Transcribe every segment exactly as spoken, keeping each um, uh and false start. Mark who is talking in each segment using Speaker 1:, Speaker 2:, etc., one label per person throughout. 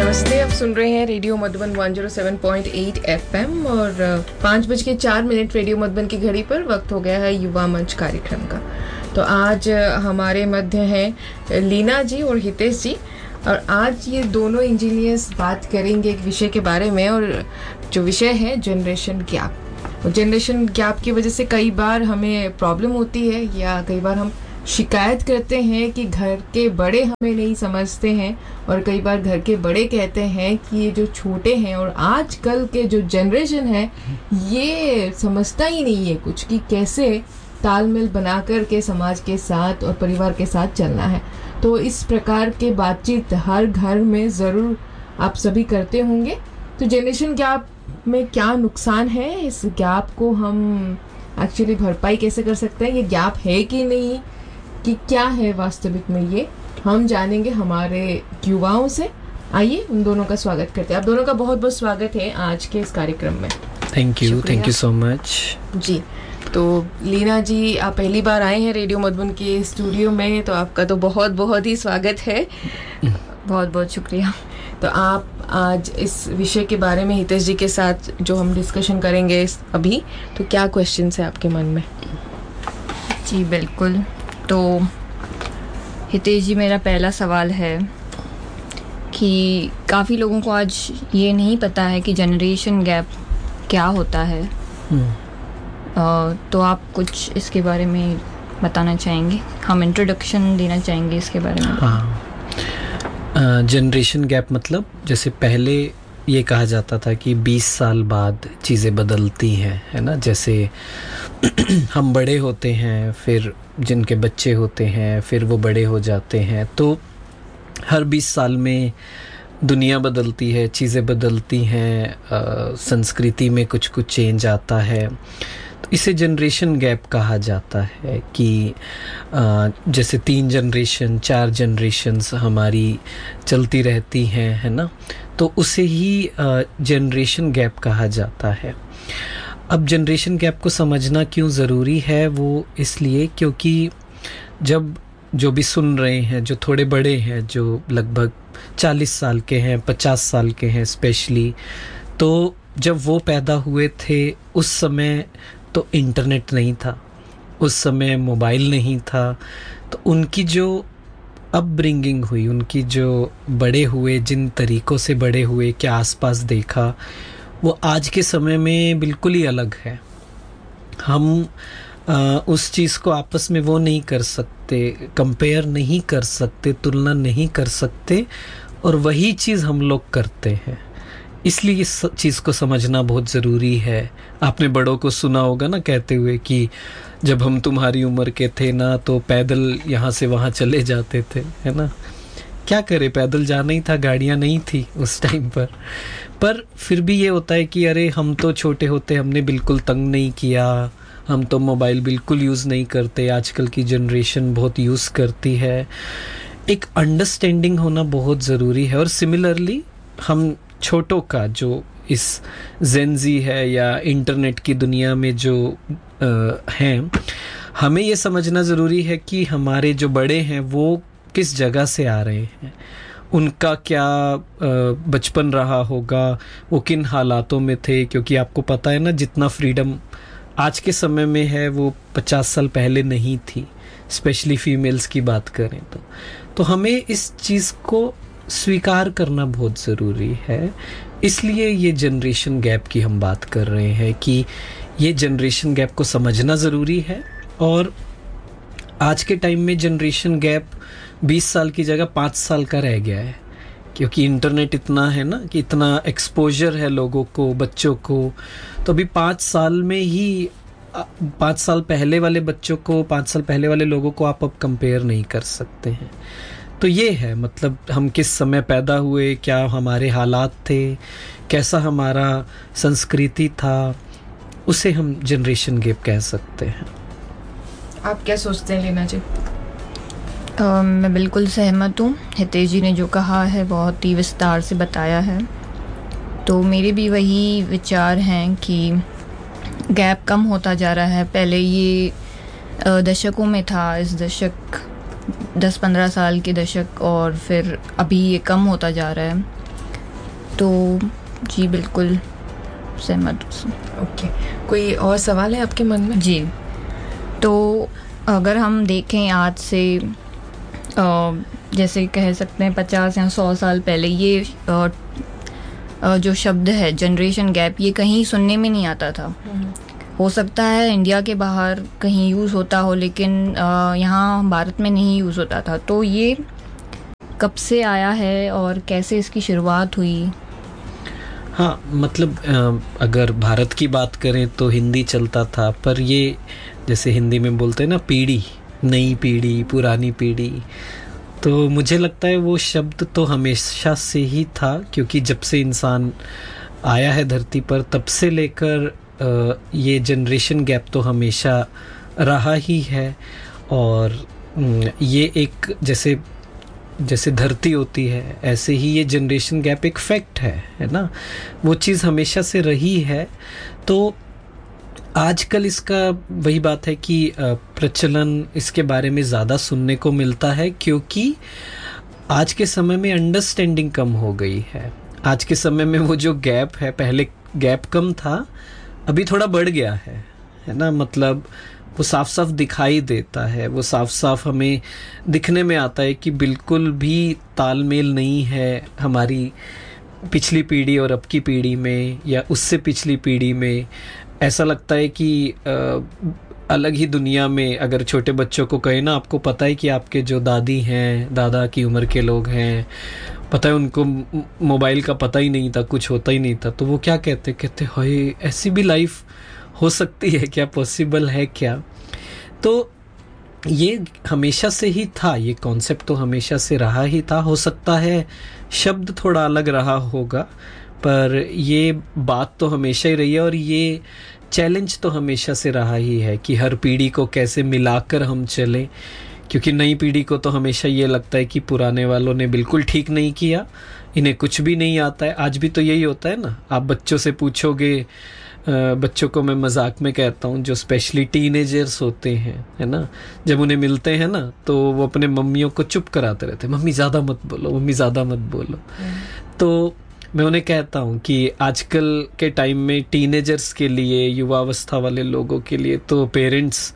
Speaker 1: नमस्ते, आप सुन रहे हैं रेडियो मधुबन एक सौ सात पॉइंट आठ एफएम और पाँच बज के चार मिनट रेडियो मधुबन की घड़ी पर वक्त हो गया है युवा मंच कार्यक्रम का। तो आज हमारे मध्य हैं लीना जी और हितेश जी, और आज ये दोनों इंजीनियर्स बात करेंगे एक विषय के बारे में, और जो विषय है जनरेशन गैप। और जनरेशन गैप की वजह से कई बार हमें प्रॉब्लम होती है, या कई बार हम शिकायत करते हैं कि घर के बड़े हमें नहीं समझते हैं, और कई बार घर के बड़े कहते हैं कि ये जो छोटे हैं और आजकल के जो जनरेशन है ये समझता ही नहीं है कुछ, कि कैसे तालमेल बना कर के समाज के साथ और परिवार के साथ चलना है। तो इस प्रकार के बातचीत हर घर में ज़रूर आप सभी करते होंगे। तो जनरेशन गैप में क्या नुकसान है, इस गैप को हम एक्चुअली भरपाई कैसे कर सकते हैं, ये गैप है कि नहीं, कि क्या है वास्तविक में, ये हम जानेंगे हमारे युवाओं से। आइए उन दोनों का स्वागत करते हैं। आप दोनों का बहुत बहुत स्वागत है आज के इस कार्यक्रम में।
Speaker 2: Thank you thank you so much
Speaker 1: जी। तो लीना जी, आप पहली बार आए हैं रेडियो मधुबन के स्टूडियो में, तो आपका तो बहुत बहुत ही स्वागत है।
Speaker 3: बहुत बहुत शुक्रिया।
Speaker 1: तो आप आज इस विषय के बारे में हितेश जी के साथ जो हम डिस्कशन करेंगे अभी, तो क्या क्वेश्चंस है आपके मन में?
Speaker 3: जी बिल्कुल। तो हितेश जी, मेरा पहला सवाल है कि काफ़ी लोगों को आज ये नहीं पता है कि जनरेशन गैप क्या होता है। uh, तो आप कुछ इसके बारे में बताना चाहेंगे? हम इंट्रोडक्शन देना चाहेंगे इसके बारे में।
Speaker 2: हाँ, जनरेशन गैप मतलब जैसे पहले ये कहा जाता था कि बीस साल बाद चीज़ें बदलती हैं, है ना। जैसे हम बड़े होते हैं, फिर जिनके बच्चे होते हैं, फिर वो बड़े हो जाते हैं, तो हर बीस साल में दुनिया बदलती है, चीज़ें बदलती हैं, संस्कृति में कुछ कुछ चेंज आता है। तो इसे जनरेशन गैप कहा जाता है कि आ, जैसे तीन जनरेशन, चार जनरेशन्स हमारी चलती रहती हैं, है ना। तो उसे ही जनरेशन गैप कहा जाता है। अब जनरेशन गैप को समझना क्यों ज़रूरी है, वो इसलिए क्योंकि जब जो भी सुन रहे हैं, जो थोड़े बड़े हैं, जो लगभग चालीस साल के हैं, पचास साल के हैं स्पेशली, तो जब वो पैदा हुए थे उस समय तो इंटरनेट नहीं था, उस समय मोबाइल नहीं था। तो उनकी जो अपब्रिंगिंग हुई, उनकी जो बड़े हुए, जिन तरीक़ों से बड़े हुए, क्या आसपास देखा, वो आज के समय में बिल्कुल ही अलग है। हम आ, उस चीज़ को आपस में वो नहीं कर सकते, कंपेयर नहीं कर सकते, तुलना नहीं कर सकते, और वही चीज़ हम लोग करते हैं। इसलिए इस चीज़ को समझना बहुत ज़रूरी है। आपने बड़ों को सुना होगा ना कहते हुए कि जब हम तुम्हारी उम्र के थे ना, तो पैदल यहाँ से वहाँ चले जाते थे, है ना। क्या करे, पैदल जाना ही था, गाड़ियाँ नहीं थी उस टाइम पर। पर फिर भी ये होता है कि अरे हम तो छोटे होते हमने बिल्कुल तंग नहीं किया, हम तो मोबाइल बिल्कुल यूज़ नहीं करते, आजकल की जनरेशन बहुत यूज़ करती है। एक अंडरस्टैंडिंग होना बहुत ज़रूरी है। और सिमिलरली हम छोटों का जो इस जेनजी है या इंटरनेट की दुनिया में जो आ, हैं, हमें ये समझना ज़रूरी है कि हमारे जो बड़े हैं वो किस जगह से आ रहे हैं, उनका क्या बचपन रहा होगा, वो किन हालातों में थे। क्योंकि आपको पता है ना, जितना फ्रीडम आज के समय में है वो पचास साल पहले नहीं थी, स्पेशली फीमेल्स की बात करें तो तो हमें इस चीज़ को स्वीकार करना बहुत ज़रूरी है। इसलिए ये जनरेशन गैप की हम बात कर रहे हैं कि ये जनरेशन गैप को समझना ज़रूरी है। और आज के टाइम में जनरेशन गैप बीस साल की जगह पाँच साल का रह गया है, क्योंकि इंटरनेट इतना है ना, कि इतना एक्सपोजर है लोगों को, बच्चों को। तो अभी पाँच साल में ही पाँच साल पहले वाले बच्चों को, पाँच साल पहले वाले लोगों को आप अब कंपेयर नहीं कर सकते हैं। तो ये है, मतलब हम किस समय पैदा हुए, क्या हमारे हालात थे, कैसा हमारा संस्कृति था, उसे हम जनरेशन गैप कह सकते हैं।
Speaker 1: आप क्या सोचते हैं लीना जी?
Speaker 3: uh, मैं बिल्कुल सहमत हूँ। हितेश जी ने जो कहा है बहुत ही विस्तार से बताया है। तो मेरे भी वही विचार हैं कि गैप कम होता जा रहा है। पहले ये दशकों में था, इस दशक दस पंद्रह साल के दशक, और फिर अभी ये कम होता जा रहा है। तो जी बिल्कुल सहमत।
Speaker 1: ओके, कोई और सवाल है आपके मन में? जी,
Speaker 3: तो अगर हम देखें आज से जैसे कह सकते हैं पचास या सौ साल पहले, ये जो शब्द है जनरेशन गैप, ये कहीं सुनने में नहीं आता था। हो सकता है इंडिया के बाहर कहीं यूज़ होता हो, लेकिन यहाँ भारत में नहीं यूज़ होता था। तो ये कब से आया है और कैसे इसकी शुरुआत हुई?
Speaker 2: हाँ, मतलब अगर भारत की बात करें तो हिंदी चलता था, पर ये जैसे हिंदी में बोलते हैं ना, पीढ़ी, नई पीढ़ी, पुरानी पीढ़ी, तो मुझे लगता है वो शब्द तो हमेशा से ही था, क्योंकि जब से इंसान आया है धरती पर तब से लेकर ये जनरेशन गैप तो हमेशा रहा ही है। और ये एक जैसे जैसे धरती होती है, ऐसे ही ये जनरेशन गैप एक फैक्ट है है ना, वो चीज़ हमेशा से रही है। तो आजकल इसका वही बात है कि प्रचलन इसके बारे में ज़्यादा सुनने को मिलता है, क्योंकि आज के समय में अंडरस्टैंडिंग कम हो गई है। आज के समय में वो जो गैप है, पहले गैप कम था, अभी थोड़ा बढ़ गया है है ना। मतलब वो साफ साफ दिखाई देता है, वो साफ साफ हमें दिखने में आता है कि बिल्कुल भी तालमेल नहीं है हमारी पिछली पीढ़ी और अब की पीढ़ी में, या उससे पिछली पीढ़ी में। ऐसा लगता है कि आ, अलग ही दुनिया में। अगर छोटे बच्चों को कहे ना, आपको पता है कि आपके जो दादी हैं, दादा की उम्र के लोग हैं, पता है उनको मोबाइल का पता ही नहीं था, कुछ होता ही नहीं था, तो वो क्या कहते कहते हाय, ऐसी भी लाइफ हो सकती है क्या, पॉसिबल है क्या? तो ये हमेशा से ही था, ये कॉन्सेप्ट तो हमेशा से रहा ही था। हो सकता है शब्द थोड़ा अलग रहा होगा, पर ये बात तो हमेशा ही रही है। और ये चैलेंज तो हमेशा से रहा ही है कि हर पीढ़ी को कैसे मिलाकर हम चलें, क्योंकि नई पीढ़ी को तो हमेशा ये लगता है कि पुराने वालों ने बिल्कुल ठीक नहीं किया, इन्हें कुछ भी नहीं आता है। आज भी तो यही होता है ना, आप बच्चों से पूछोगे, बच्चों को मैं मजाक में कहता हूँ, जो स्पेशली टीनेजर्स होते हैं है ना, जब उन्हें मिलते हैं ना तो वो अपने मम्मियों को चुप कराते रहते हैं, मम्मी ज़्यादा मत बोलो, मम्मी ज़्यादा मत बोलो। तो मैं उन्हें कहता हूँ कि आजकल के टाइम में टीनेजर्स के लिए, युवावस्था वाले लोगों के लिए तो पेरेंट्स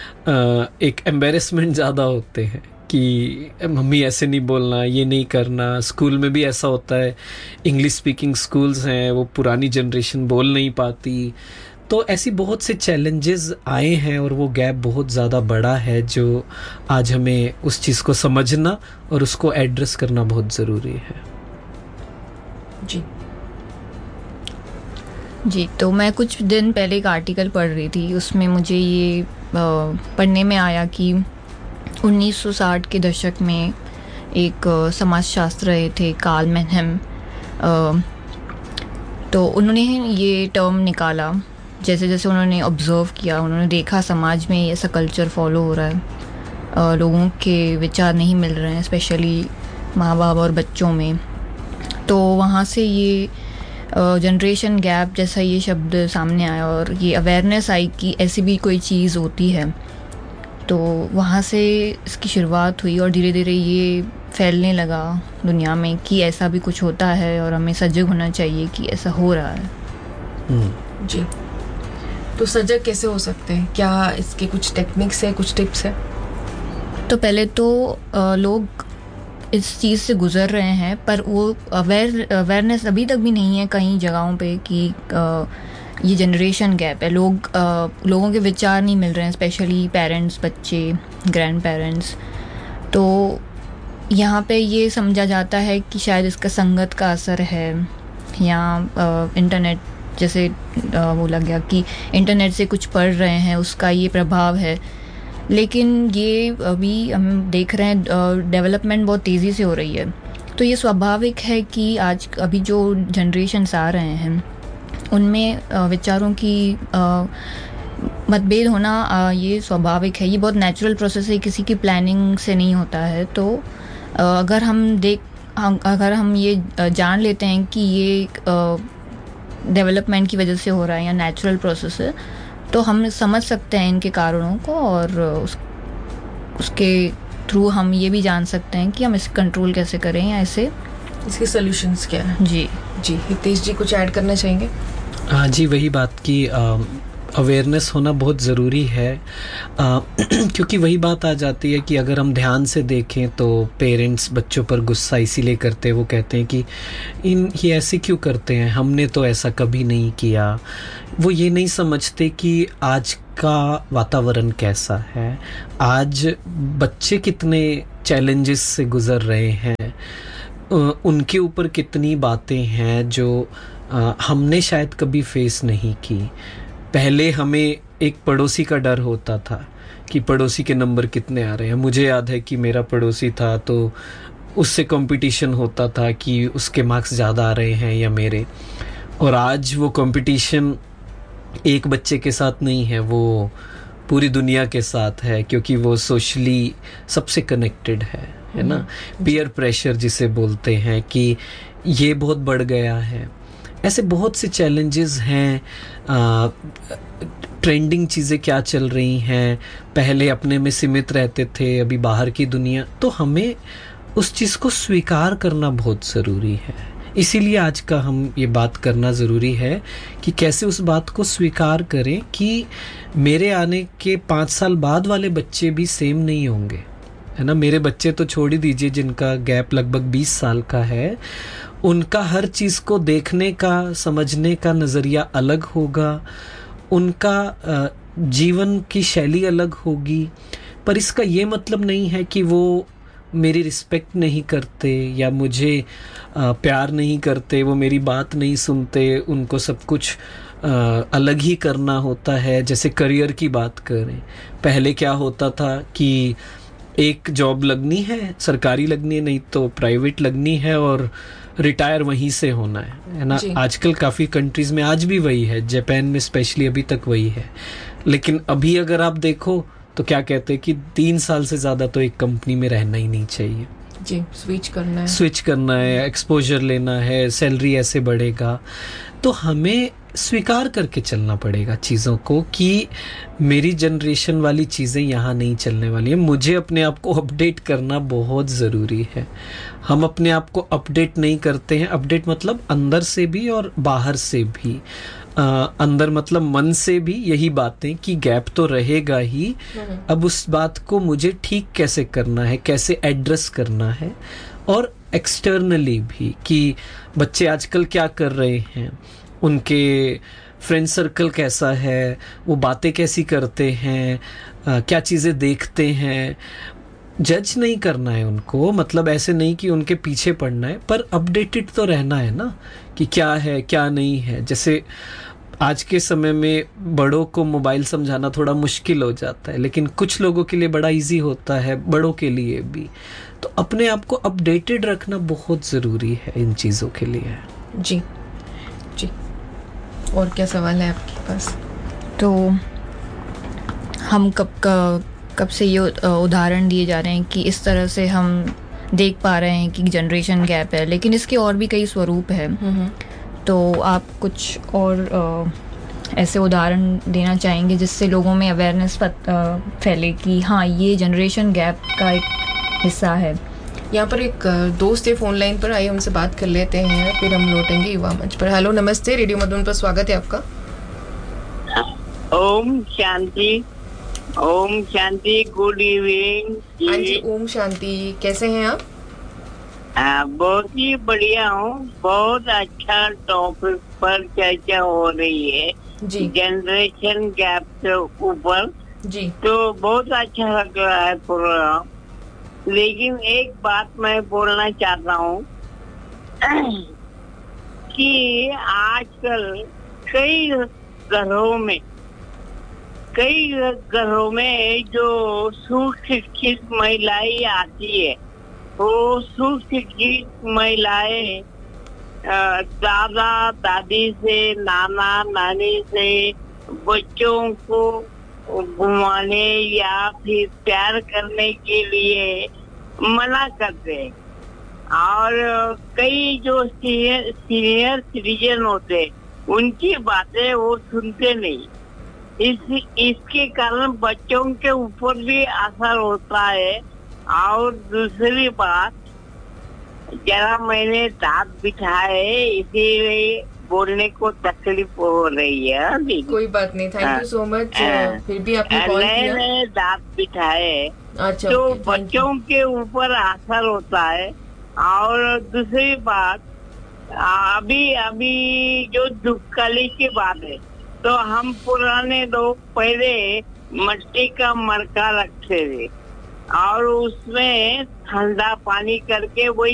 Speaker 2: एक एम्बेरसमेंट ज़्यादा होते हैं कि मम्मी ऐसे नहीं बोलना, ये नहीं करना। स्कूल में भी ऐसा होता है, इंग्लिश स्पीकिंग स्कूल्स हैं, वो पुरानी जनरेशन बोल नहीं पाती। तो ऐसी बहुत से चैलेंजेस आए हैं और वो गैप बहुत ज़्यादा बड़ा है, जो आज हमें उस चीज़ को समझना और उसको एड्रेस करना बहुत ज़रूरी है।
Speaker 3: जी जी तो मैं कुछ दिन पहले एक आर्टिकल पढ़ रही थी, उसमें मुझे ये पढ़ने में आया कि उन्नीस सौ साठ के दशक में एक समाजशास्त्री थे, कार्ल मैनहेम, तो उन्होंने ये टर्म निकाला। जैसे जैसे उन्होंने ऑब्ज़र्व किया, उन्होंने देखा समाज में ऐसा कल्चर फॉलो हो रहा है, लोगों के विचार नहीं मिल रहे हैं, स्पेशली माँ बाप और बच्चों में। तो वहाँ से ये जनरेशन गैप जैसा ये शब्द सामने आया और ये अवेयरनेस आई कि ऐसी भी कोई चीज़ होती है। तो वहाँ से इसकी शुरुआत हुई और धीरे धीरे ये फैलने लगा दुनिया में कि ऐसा भी कुछ होता है और हमें सजग होना चाहिए कि ऐसा हो रहा है।
Speaker 1: जी, तो सजग कैसे हो सकते हैं? क्या इसके कुछ टेक्निक्स है, कुछ टिप्स है?
Speaker 3: तो पहले तो लोग इस चीज़ से गुज़र रहे हैं, पर वो अवेयर अवेयरनेस अभी तक भी नहीं है कई जगहों पे कि आ, ये जनरेशन गैप है। लोग आ, लोगों के विचार नहीं मिल रहे हैं, स्पेशली पेरेंट्स, बच्चे, ग्रैंड पेरेंट्स। तो यहाँ पे ये समझा जाता है कि शायद इसका संगत का असर है, या इंटरनेट, जैसे बोला गया कि इंटरनेट से कुछ पढ़ रहे हैं, उसका ये प्रभाव है। लेकिन ये अभी हम देख रहे हैं डेवलपमेंट बहुत तेज़ी से हो रही है, तो ये स्वाभाविक है कि आज अभी जो जनरेशन्स आ रहे हैं उनमें विचारों की मतभेद होना ये स्वाभाविक है, ये बहुत नेचुरल प्रोसेस है, किसी की प्लानिंग से नहीं होता है। तो अगर हम देख अगर हम ये जान लेते हैं कि ये डेवलपमेंट की वजह से हो रहा है या नेचुरल प्रोसेस है, तो हम समझ सकते हैं इनके कारणों को, और उस, उसके थ्रू हम ये भी जान सकते हैं कि हम इसे कंट्रोल कैसे करें या इसे
Speaker 1: इसके सॉल्यूशंस क्या है?
Speaker 3: जी
Speaker 1: जी हितेश जी कुछ ऐड करना चाहेंगे?
Speaker 2: हाँ जी, वही बात की अवेयरनेस होना बहुत ज़रूरी है, आ, क्योंकि वही बात आ जाती है कि अगर हम ध्यान से देखें तो पेरेंट्स बच्चों पर गुस्सा इसीलिए करते हैं, वो कहते हैं कि इन ये ऐसे क्यों करते हैं, हमने तो ऐसा कभी नहीं किया। वो ये नहीं समझते कि आज का वातावरण कैसा है, आज बच्चे कितने चैलेंजेस से गुज़र रहे हैं, उनके ऊपर कितनी बातें हैं जो आ, हमने शायद कभी फेस नहीं की। पहले हमें एक पड़ोसी का डर होता था कि पड़ोसी के नंबर कितने आ रहे हैं। मुझे याद है कि मेरा पड़ोसी था तो उससे कंपटीशन होता था कि उसके मार्क्स ज़्यादा आ रहे हैं या मेरे, और आज वो कंपटीशन एक बच्चे के साथ नहीं है, वो पूरी दुनिया के साथ है, क्योंकि वो सोशली सबसे कनेक्टेड है है ना। पीयर प्रेशर जिसे बोलते हैं कि ये बहुत बढ़ गया है। ऐसे बहुत से चैलेंजेस हैं, ट्रेंडिंग चीज़ें क्या चल रही हैं, पहले अपने में सीमित रहते थे, अभी बाहर की दुनिया, तो हमें उस चीज़ को स्वीकार करना बहुत ज़रूरी है। इसीलिए आज का हम ये बात करना ज़रूरी है कि कैसे उस बात को स्वीकार करें कि मेरे आने के पाँच साल बाद वाले बच्चे भी सेम नहीं होंगे, है ना। मेरे बच्चे तो छोड़ ही दीजिए, जिनका गैप लगभग बीस साल का है, उनका हर चीज़ को देखने का, समझने का नज़रिया अलग होगा, उनका जीवन की शैली अलग होगी। पर इसका ये मतलब नहीं है कि वो मेरी रिस्पेक्ट नहीं करते या मुझे प्यार नहीं करते, वो मेरी बात नहीं सुनते, उनको सब कुछ अलग ही करना होता है। जैसे करियर की बात करें, पहले क्या होता था कि एक जॉब लगनी है, सरकारी लगनी है, नहीं तो प्राइवेट लगनी है, और रिटायर वहीं से होना है, है ना। आजकल काफ़ी कंट्रीज़ में आज भी वही है, जापान में स्पेशली अभी तक वही है। लेकिन अभी अगर आप देखो तो क्या कहते हैं कि तीन साल से ज़्यादा तो एक कंपनी में रहना ही नहीं चाहिए
Speaker 1: जी, स्विच करना है
Speaker 2: स्विच करना है, एक्सपोजर लेना है, सैलरी ऐसे बढ़ेगा। तो हमें स्वीकार करके चलना पड़ेगा चीज़ों को कि मेरी जनरेशन वाली चीज़ें यहाँ नहीं चलने वाली है। मुझे अपने आप को अपडेट करना बहुत ज़रूरी है। हम अपने आप को अपडेट नहीं करते हैं। अपडेट मतलब अंदर से भी और बाहर से भी। आ, अंदर मतलब मन से भी यही बातें कि गैप तो रहेगा ही, अब उस बात को मुझे ठीक कैसे करना है, कैसे एड्रेस करना है, और एक्सटर्नली भी कि बच्चे आजकल क्या कर रहे हैं, उनके फ्रेंड सर्कल कैसा है, वो बातें कैसी करते हैं, आ, क्या चीज़ें देखते हैं। जज नहीं करना है उनको, मतलब ऐसे नहीं कि उनके पीछे पड़ना है, पर अपडेटेड तो रहना है ना कि क्या है क्या नहीं है। जैसे आज के समय में बड़ों को मोबाइल समझाना थोड़ा मुश्किल हो जाता है, लेकिन कुछ लोगों के लिए बड़ा इजी होता है, बड़ों के लिए भी। तो अपने आप को अपडेटेड रखना बहुत ज़रूरी है इन चीज़ों के लिए।
Speaker 1: जी जी, और क्या सवाल है आपके पास?
Speaker 3: तो हम कब का कब से ये उदाहरण दिए जा रहे हैं कि इस तरह से हम देख पा रहे हैं कि जनरेशन गैप है, लेकिन इसके और भी कई स्वरूप है। तो आप कुछ और आ, ऐसे उदाहरण देना चाहेंगे जिससे लोगों में अवेयरनेस फैले कि हाँ, ये जनरेशन गैप का एक हिस्सा है।
Speaker 1: यहाँ पर एक दोस्त है फोन लाइन पर, आइए उनसे बात कर लेते हैं, फिर हम लौटेंगे युवा मंच पर। हेलो, नमस्ते, रेडियो मधुबन पर स्वागत है आपका।
Speaker 4: ओम शांति। Om Shanti, good evening.
Speaker 1: हाँ जी, ओम शांति, कैसे हैं आप?
Speaker 4: आ, बहुत ही बढ़िया हूँ। बहुत अच्छा टॉपिक पर चर्चा हो रही है
Speaker 1: जी,
Speaker 4: जनरेशन गैप के ऊपर
Speaker 1: जी। तो
Speaker 4: बहुत अच्छा लग रहा है प्रोग्राम। लेकिन एक बात मैं बोलना चाहता हूँ कि आजकल कई घरों में कई घरों में जो सुशिक्षित महिलाएं आती है, वो सुशिक्षित महिलाएं दादा दादी से, नाना नानी से बच्चों को घुमाने या फिर प्यार करने के लिए मना करते हैं। और कई जो सीनियर सीनियर सिटीजन होते उनकी बातें वो सुनते नहीं। इस इसके कारण बच्चों के ऊपर भी असर होता है। और दूसरी बात, जरा मैंने दांत बिठाए इसीलिए बोलने को तकलीफ हो रही है दीदी।
Speaker 1: कोई बात नहीं, थैंक यू सो मच। फिर भी आपने कॉल
Speaker 4: नए
Speaker 1: किया।
Speaker 4: नए दांत बिठाए
Speaker 1: अच्छा,
Speaker 4: तो
Speaker 1: okay, thank you.
Speaker 4: बच्चों के ऊपर असर होता है। और दूसरी बात, अभी अभी जो दुखकली की बात है, तो हम पुराने लोग पहले मिट्टी का मटका रखते थे और उसमें ठंडा पानी करके वही